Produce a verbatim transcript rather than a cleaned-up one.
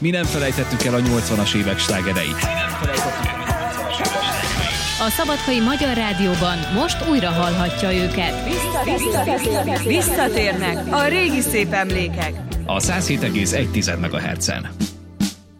Mi nem felejtettük el a nyolcvanas évek slágereit. A Szabadkai Magyar Rádióban most újra hallhatja őket. Visszatérnek a régi szép emlékek. A száz hét egész egy MHz-en.